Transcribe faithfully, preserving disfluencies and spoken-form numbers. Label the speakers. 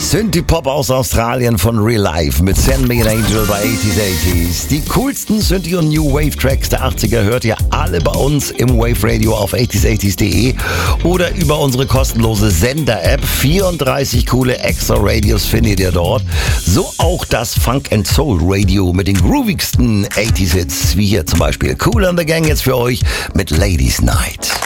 Speaker 1: Synthie-Pop aus Australien von Real Life mit Send Me an Angel bei achtziger achtziger. Die coolsten Synthie- und New Wave-Tracks der achtziger hört ihr alle bei uns im Wave Radio auf achtziger achtziger punkt de oder über unsere kostenlose Sender-App. vierunddreißig coole Extra-Radios findet ihr dort. So auch das Funk and Soul Radio mit den groovigsten achtziger Hits, wie hier zum Beispiel Kool and the Gang jetzt für euch mit Ladies Night.